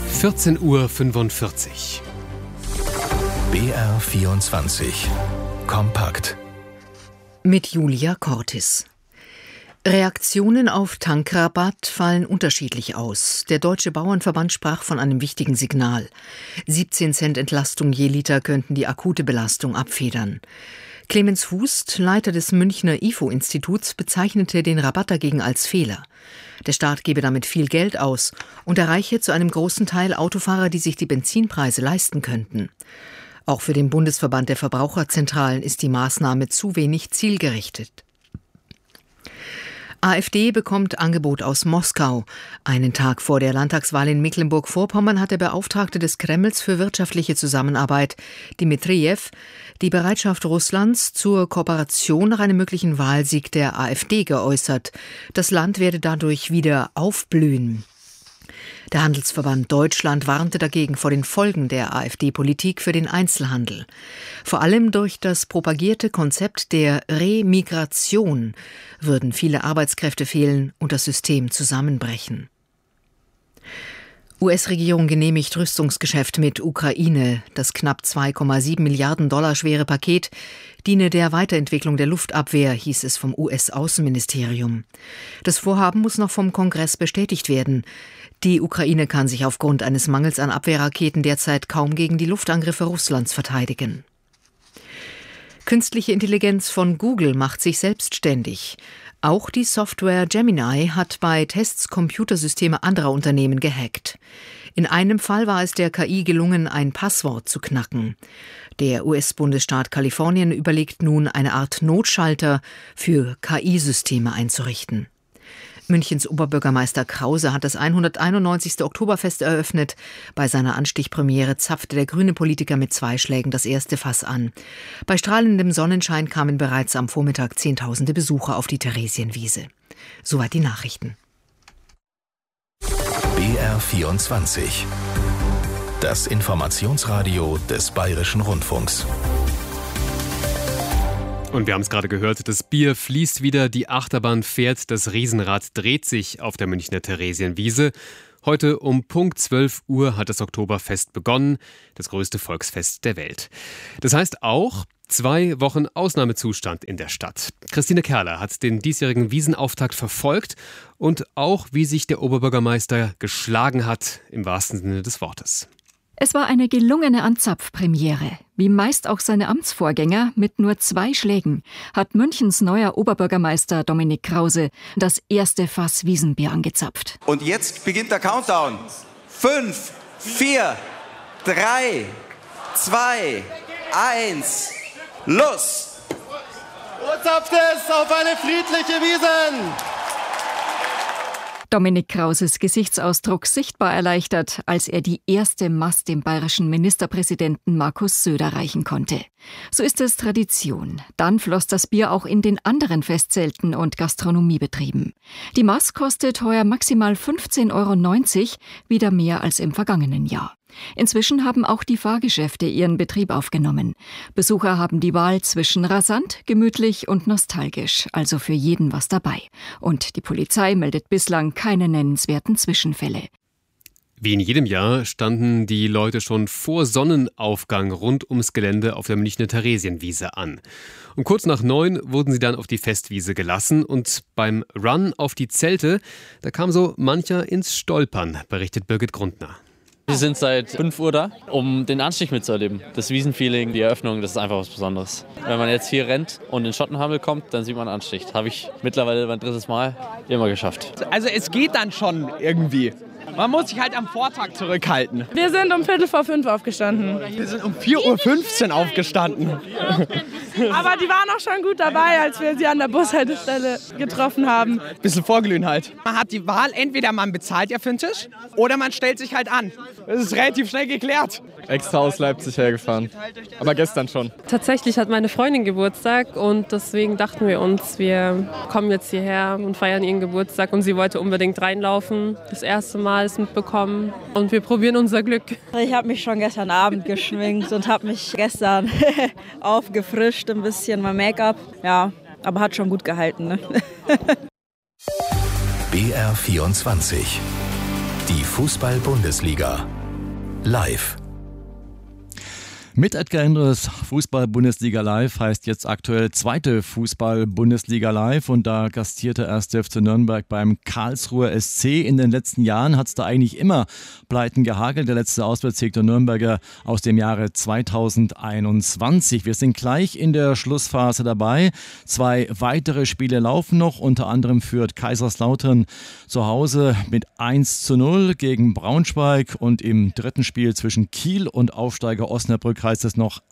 14:45 Uhr. BR24 Kompakt mit Julia Cortis. Reaktionen auf Tankrabatt fallen unterschiedlich aus. Der Deutsche Bauernverband sprach von einem wichtigen Signal. 17 Cent Entlastung je Liter könnten die akute Belastung abfedern. Clemens Hust, Leiter des Münchner IFO-Instituts, bezeichnete den Rabatt dagegen als Fehler. Der Staat gebe damit viel Geld aus und erreiche zu einem großen Teil Autofahrer, die sich die Benzinpreise leisten könnten. Auch für den Bundesverband der Verbraucherzentralen ist die Maßnahme zu wenig zielgerichtet. AfD bekommt Angebot aus Moskau. Einen Tag vor der Landtagswahl in Mecklenburg-Vorpommern hat der Beauftragte des Kremls für wirtschaftliche Zusammenarbeit, Dmitrijew, die Bereitschaft Russlands zur Kooperation nach einem möglichen Wahlsieg der AfD geäußert. Das Land werde dadurch wieder aufblühen. Der Handelsverband Deutschland warnte dagegen vor den Folgen der AfD-Politik für den Einzelhandel. Vor allem durch das propagierte Konzept der Remigration würden viele Arbeitskräfte fehlen und das System zusammenbrechen. US-Regierung genehmigt Rüstungsgeschäft mit Ukraine. Das knapp 2,7 Milliarden Dollar schwere Paket diene der Weiterentwicklung der Luftabwehr, hieß es vom US-Außenministerium. Das Vorhaben muss noch vom Kongress bestätigt werden. Die Ukraine kann sich aufgrund eines Mangels an Abwehrraketen derzeit kaum gegen die Luftangriffe Russlands verteidigen. Künstliche Intelligenz von Google macht sich selbstständig. Auch die Software Gemini hat bei Tests Computersysteme anderer Unternehmen gehackt. In einem Fall war es der KI gelungen, ein Passwort zu knacken. Der US-Bundesstaat Kalifornien überlegt nun, eine Art Notschalter für KI-Systeme einzurichten. Münchens Oberbürgermeister Krause hat das 191. Oktoberfest eröffnet. Bei seiner Anstichpremiere zapfte der grüne Politiker mit 2 Schlägen das erste Fass an. Bei strahlendem Sonnenschein kamen bereits am Vormittag Zehntausende Besucher auf die Theresienwiese. Soweit die Nachrichten. BR24 Das Informationsradio des Bayerischen Rundfunks. Und wir haben es gerade gehört, das Bier fließt wieder, die Achterbahn fährt, das Riesenrad dreht sich auf der Münchner Theresienwiese. Heute um Punkt 12 Uhr hat das Oktoberfest begonnen, das größte Volksfest der Welt. Das heißt auch 2 Wochen Ausnahmezustand in der Stadt. Christine Kerler hat den diesjährigen Wiesenauftakt verfolgt und auch, wie sich der Oberbürgermeister geschlagen hat, im wahrsten Sinne des Wortes. Es war eine gelungene Anzapfpremiere. Wie meist auch seine Amtsvorgänger mit nur 2 Schlägen hat Münchens neuer Oberbürgermeister Dominik Krause das erste Fass Wiesenbier angezapft. Und jetzt beginnt der Countdown. 5, 4, 3, 2, 1, los! Und zapft es auf eine friedliche Wiesn! Dominik Krauses Gesichtsausdruck sichtbar erleichtert, als er die erste Mast dem bayerischen Ministerpräsidenten Markus Söder reichen konnte. So ist es Tradition. Dann floss das Bier auch in den anderen Festzelten und Gastronomiebetrieben. Die Mast kostet heuer maximal 15,90 €, wieder mehr als im vergangenen Jahr. Inzwischen haben auch die Fahrgeschäfte ihren Betrieb aufgenommen. Besucher haben die Wahl zwischen rasant, gemütlich und nostalgisch, also für jeden was dabei. Und die Polizei meldet bislang keine nennenswerten Zwischenfälle. Wie in jedem Jahr standen die Leute schon vor Sonnenaufgang rund ums Gelände auf der Münchner Theresienwiese an. Um kurz nach 9 wurden sie dann auf die Festwiese gelassen und beim Run auf die Zelte, da kam so mancher ins Stolpern, berichtet Birgit Grundner. Wir sind seit 5 Uhr da, um den Anstieg mitzuerleben. Das Wiesenfeeling, die Eröffnung, das ist einfach was Besonderes. Wenn man jetzt hier rennt und in Schottenhammel kommt, dann sieht man einen Anstieg. Habe ich mittlerweile mein 3. Mal immer geschafft. Also es geht dann schon irgendwie. Man muss sich halt am Vortag zurückhalten. Wir sind um 4:45 aufgestanden. Wir sind um 4:15 Uhr aufgestanden. Aber die waren auch schon gut dabei, als wir sie an der Bushaltestelle getroffen haben. Bisschen vorglühen halt. Man hat die Wahl, entweder man bezahlt ja für den Tisch oder man stellt sich halt an. Das ist relativ schnell geklärt. Extra aus Leipzig hergefahren, aber gestern schon. Tatsächlich hat meine Freundin Geburtstag und deswegen dachten wir uns, wir kommen jetzt hierher und feiern ihren Geburtstag und sie wollte unbedingt reinlaufen. Das erste Mal ist mitbekommen und wir probieren unser Glück. Ich habe mich schon gestern Abend geschminkt und habe mich gestern aufgefrischt, ein bisschen mein Make-up. Ja, aber hat schon gut gehalten. Ne? BR24 Die Fußball-Bundesliga live. Mit Edgar Endres Fußball-Bundesliga Live heißt jetzt aktuell zweite Fußball-Bundesliga Live und da gastierte 1. FC Nürnberg beim Karlsruher SC. In den letzten Jahren hat es da eigentlich immer Pleiten gehagelt. Der letzte Auswärtssieg der Nürnberger aus dem Jahre 2021. Wir sind gleich in der Schlussphase dabei. 2 weitere Spiele laufen noch. Unter anderem führt Kaiserslautern zu Hause mit 1:0 gegen Braunschweig und im dritten Spiel zwischen Kiel und Aufsteiger Osnabrück heißt es noch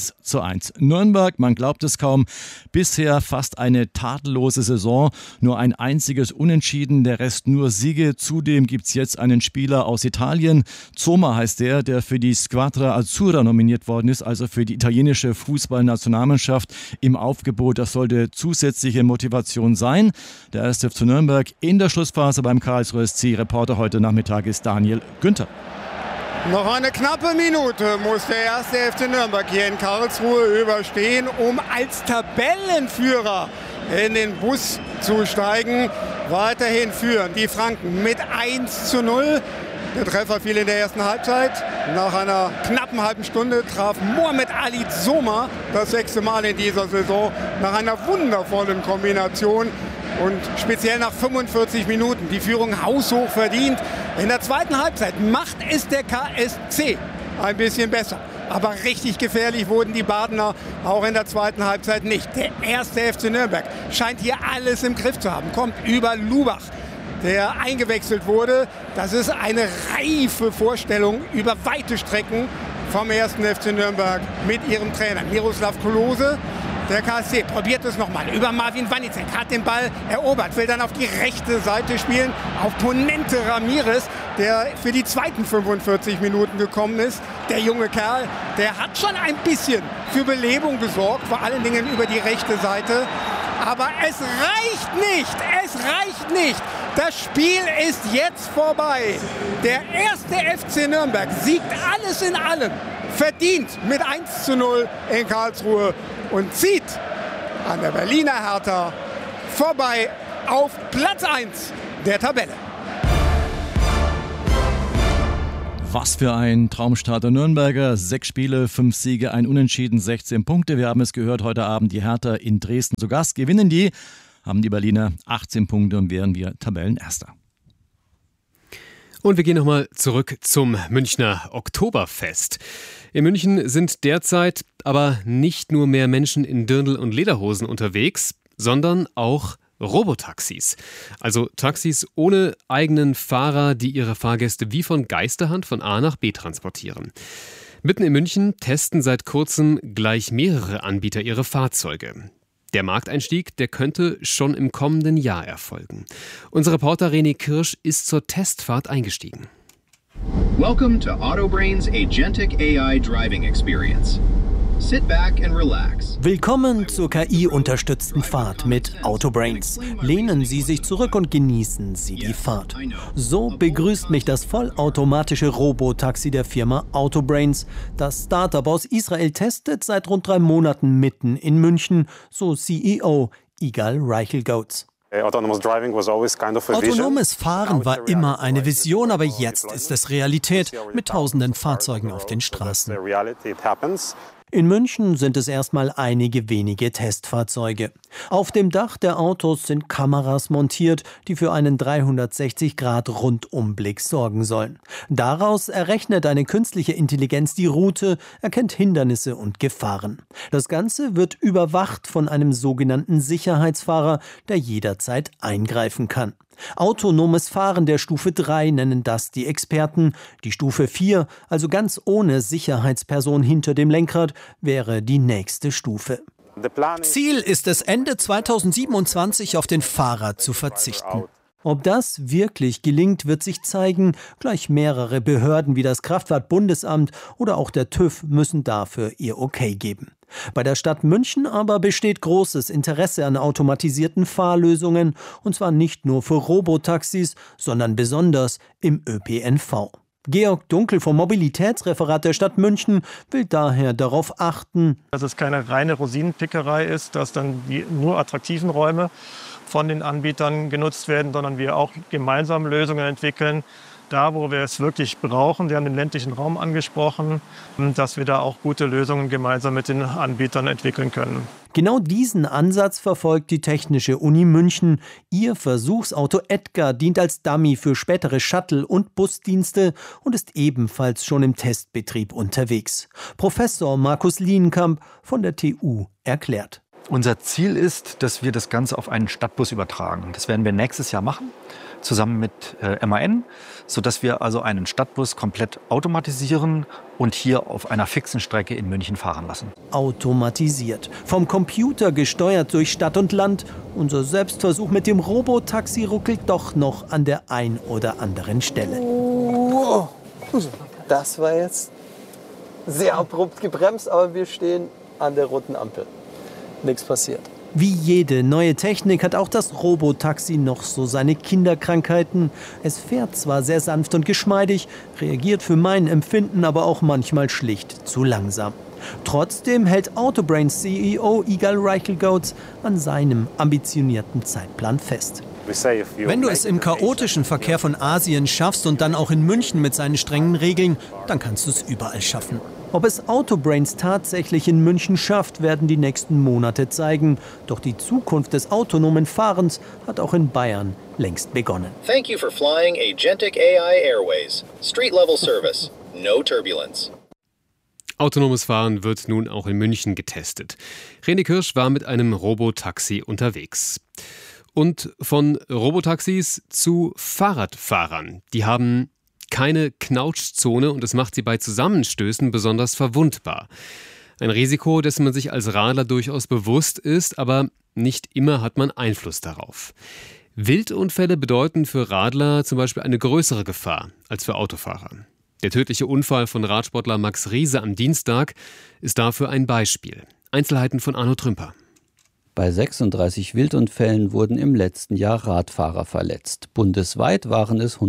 1:1. Nürnberg, man glaubt es kaum, bisher fast eine tadellose Saison, nur ein einziges Unentschieden, der Rest nur Siege. Zudem gibt es jetzt einen Spieler aus Italien, Zoma heißt der für die Squadra Azzurra nominiert worden ist, also für die italienische Fußballnationalmannschaft im Aufgebot. Das sollte zusätzliche Motivation sein. Der 1. FC Nürnberg in der Schlussphase beim Karlsruher SC. Reporter heute Nachmittag ist Daniel Günther. Noch eine knappe Minute muss der 1. FC Nürnberg hier in Karlsruhe überstehen, um als Tabellenführer in den Bus zu steigen. Weiterhin führen die Franken mit 1:0. Der Treffer fiel in der ersten Halbzeit. Nach einer knappen halben Stunde traf Mohamed Ali Zoma das 6. Mal in dieser Saison nach einer wundervollen Kombination. Und speziell nach 45 Minuten die Führung haushoch verdient. In der zweiten Halbzeit macht es der KSC ein bisschen besser. Aber richtig gefährlich wurden die Badener auch in der zweiten Halbzeit nicht. Der 1. FC Nürnberg scheint hier alles im Griff zu haben. Kommt über Lubach, der eingewechselt wurde. Das ist eine reife Vorstellung über weite Strecken vom 1. FC Nürnberg mit ihrem Trainer Miroslav Klose. Der KSC probiert es nochmal über Marvin Wanicek, hat den Ball erobert, will dann auf die rechte Seite spielen, auf Ponente Ramirez, der für die zweiten 45 Minuten gekommen ist. Der junge Kerl, der hat schon ein bisschen für Belebung gesorgt, vor allen Dingen über die rechte Seite. Aber es reicht nicht, es reicht nicht. Das Spiel ist jetzt vorbei. Der 1. FC Nürnberg siegt alles in allem, verdient mit 1:0 in Karlsruhe und zieht an der Berliner Hertha vorbei auf Platz 1 der Tabelle. Was für ein Traumstart der Nürnberger. 6 Spiele, 5 Siege, 1 Unentschieden, 16 Punkte. Wir haben es gehört, heute Abend die Hertha in Dresden zu Gast. Gewinnen die, haben die Berliner 18 Punkte und wären wir Tabellenerster. Und wir gehen nochmal zurück zum Münchner Oktoberfest. In München sind derzeit aber nicht nur mehr Menschen in Dirndl und Lederhosen unterwegs, sondern auch Robotaxis. Also Taxis ohne eigenen Fahrer, die ihre Fahrgäste wie von Geisterhand von A nach B transportieren. Mitten in München testen seit kurzem gleich mehrere Anbieter ihre Fahrzeuge. Der Markteinstieg, der könnte schon im kommenden Jahr erfolgen. Unser Reporter René Kirsch ist zur Testfahrt eingestiegen. Welcome to Autobrains Agentic AI Driving Experience. Sit back and relax. Willkommen zur KI-unterstützten Fahrt mit Autobrains. Lehnen Sie sich zurück und genießen Sie die Fahrt. So begrüßt mich das vollautomatische Robotaxi der Firma Autobrains. Das Startup aus Israel testet seit rund 3 Monaten mitten in München, so CEO Igal Reichelgoetz. Autonomes Fahren war immer eine Vision, aber jetzt ist es Realität mit tausenden Fahrzeugen auf den Straßen. In München sind es erstmal einige wenige Testfahrzeuge. Auf dem Dach der Autos sind Kameras montiert, die für einen 360-Grad-Rundumblick sorgen sollen. Daraus errechnet eine künstliche Intelligenz die Route, erkennt Hindernisse und Gefahren. Das Ganze wird überwacht von einem sogenannten Sicherheitsfahrer, der jederzeit eingreifen kann. Autonomes Fahren der Stufe 3 nennen das die Experten. Die Stufe 4, also ganz ohne Sicherheitsperson hinter dem Lenkrad, wäre die nächste Stufe. Ziel ist es, Ende 2027 auf den Fahrer zu verzichten. Ob das wirklich gelingt, wird sich zeigen. Gleich mehrere Behörden wie das Kraftfahrtbundesamt oder auch der TÜV müssen dafür ihr Okay geben. Bei der Stadt München aber besteht großes Interesse an automatisierten Fahrlösungen, und zwar nicht nur für Robotaxis, sondern besonders im ÖPNV. Georg Dunkel vom Mobilitätsreferat der Stadt München will daher darauf achten, dass es keine reine Rosinenpickerei ist, dass dann die nur attraktiven Räume von den Anbietern genutzt werden, sondern wir auch gemeinsam Lösungen entwickeln, da, wo wir es wirklich brauchen, wir haben den ländlichen Raum angesprochen, dass wir da auch gute Lösungen gemeinsam mit den Anbietern entwickeln können. Genau diesen Ansatz verfolgt die Technische Uni München. Ihr Versuchsauto Edgar dient als Dummy für spätere Shuttle- und Busdienste und ist ebenfalls schon im Testbetrieb unterwegs. Professor Markus Lienkamp von der TU erklärt. Unser Ziel ist, dass wir das Ganze auf einen Stadtbus übertragen. Das werden wir nächstes Jahr machen, zusammen mit MAN, sodass wir also einen Stadtbus komplett automatisieren und hier auf einer fixen Strecke in München fahren lassen. Automatisiert, vom Computer gesteuert durch Stadt und Land. Unser Selbstversuch mit dem Robotaxi ruckelt doch noch an der ein oder anderen Stelle. Wow. Das war jetzt sehr abrupt gebremst, aber wir stehen an der roten Ampel. Nichts passiert. Wie jede neue Technik hat auch das Robotaxi noch so seine Kinderkrankheiten. Es fährt zwar sehr sanft und geschmeidig, reagiert für mein Empfinden aber auch manchmal schlicht zu langsam. Trotzdem hält Autobrains CEO Igal Reichelgoats an seinem ambitionierten Zeitplan fest. Wenn du es im chaotischen Verkehr von Asien schaffst und dann auch in München mit seinen strengen Regeln, dann kannst du es überall schaffen. Ob es Autobrains tatsächlich in München schafft, werden die nächsten Monate zeigen. Doch die Zukunft des autonomen Fahrens hat auch in Bayern längst begonnen. Thank you for flying Agentic AI Airways. Street level service. No turbulence. Autonomes Fahren wird nun auch in München getestet. René Kirsch war mit einem Robotaxi unterwegs. Und von Robotaxis zu Fahrradfahrern. Die haben keine Knautschzone und das macht sie bei Zusammenstößen besonders verwundbar. Ein Risiko, dessen man sich als Radler durchaus bewusst ist, aber nicht immer hat man Einfluss darauf. Wildunfälle bedeuten für Radler zum Beispiel eine größere Gefahr als für Autofahrer. Der tödliche Unfall von Radsportler Max Riese am Dienstag ist dafür ein Beispiel. Einzelheiten von Arno Trümper. Bei 36 Wildunfällen wurden im letzten Jahr Radfahrer verletzt. Bundesweit waren es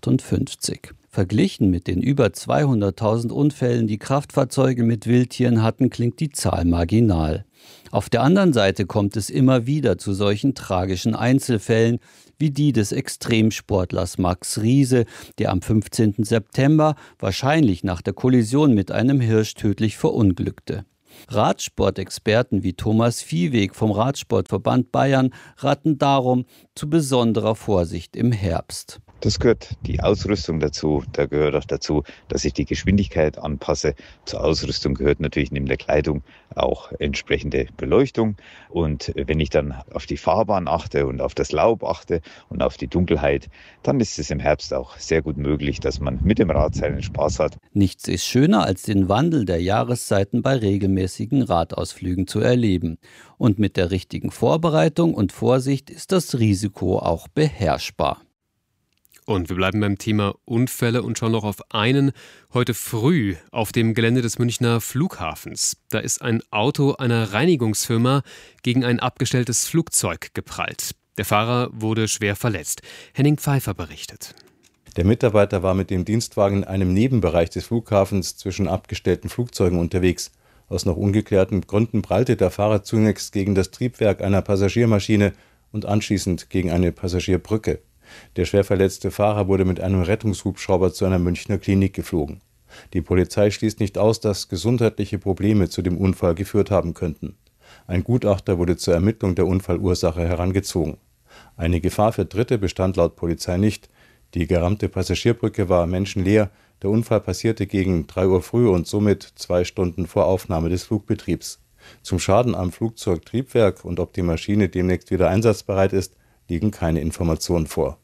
158. Verglichen mit den über 200.000 Unfällen, die Kraftfahrzeuge mit Wildtieren hatten, klingt die Zahl marginal. Auf der anderen Seite kommt es immer wieder zu solchen tragischen Einzelfällen, wie die des Extremsportlers Max Riese, der am 15. September wahrscheinlich nach der Kollision mit einem Hirsch tödlich verunglückte. Radsportexperten wie Thomas Viehweg vom Radsportverband Bayern raten darum zu besonderer Vorsicht im Herbst. Das gehört die Ausrüstung dazu. Da gehört auch dazu, dass ich die Geschwindigkeit anpasse. Zur Ausrüstung gehört natürlich neben der Kleidung auch entsprechende Beleuchtung. Und wenn ich dann auf die Fahrbahn achte und auf das Laub achte und auf die Dunkelheit, dann ist es im Herbst auch sehr gut möglich, dass man mit dem Rad seinen Spaß hat. Nichts ist schöner, als den Wandel der Jahreszeiten bei regelmäßigen Radausflügen zu erleben. Und mit der richtigen Vorbereitung und Vorsicht ist das Risiko auch beherrschbar. Und wir bleiben beim Thema Unfälle und schauen noch auf einen. Heute früh auf dem Gelände des Münchner Flughafens. Da ist ein Auto einer Reinigungsfirma gegen ein abgestelltes Flugzeug geprallt. Der Fahrer wurde schwer verletzt. Henning Pfeiffer berichtet. Der Mitarbeiter war mit dem Dienstwagen in einem Nebenbereich des Flughafens zwischen abgestellten Flugzeugen unterwegs. Aus noch ungeklärten Gründen prallte der Fahrer zunächst gegen das Triebwerk einer Passagiermaschine und anschließend gegen eine Passagierbrücke. Der schwer verletzte Fahrer wurde mit einem Rettungshubschrauber zu einer Münchner Klinik geflogen. Die Polizei schließt nicht aus, dass gesundheitliche Probleme zu dem Unfall geführt haben könnten. Ein Gutachter wurde zur Ermittlung der Unfallursache herangezogen. Eine Gefahr für Dritte bestand laut Polizei nicht. Die gerammte Passagierbrücke war menschenleer. Der Unfall passierte gegen 3 Uhr früh und somit 2 Stunden vor Aufnahme des Flugbetriebs. Zum Schaden am Flugzeugtriebwerk und ob die Maschine demnächst wieder einsatzbereit ist, liegen keine Informationen vor.